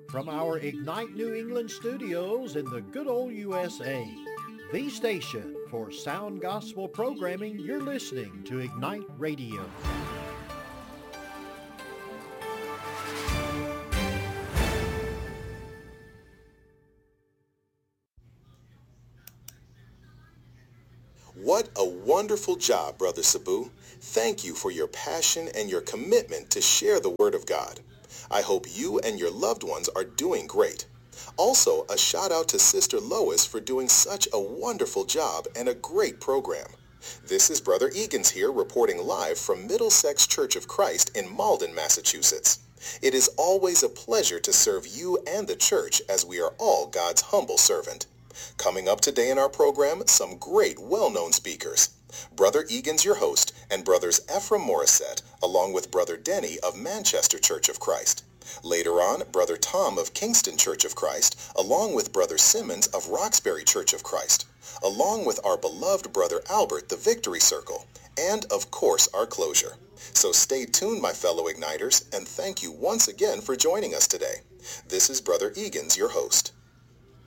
From our Ignite New England studios in the good old USA, the station for sound gospel programming, you're listening to Ignite Radio. What a wonderful job, Brother Sabu. Thank you for your passion and your commitment to share the Word of God. I hope you and your loved ones are doing great. Also, a shout out to Sister Lois for doing such a wonderful job and a great program. This is Brother Egan's here reporting live from Middlesex Church of Christ in Malden, Massachusetts. It is always a pleasure to serve you and the church as we are all God's humble servant. Coming up today in our program, some great well-known speakers. Brother Egan's your host, and Brothers Ephraim Morissette, along with Brother Denny of Manchester Church of Christ. Later on, Brother Tom of Kingston Church of Christ, along with Brother Simmons of Roxbury Church of Christ, along with our beloved Brother Albert, the Victory Circle, and of course our closure. So stay tuned, my fellow Igniters, and thank you once again for joining us today. This is Brother Egan's your host.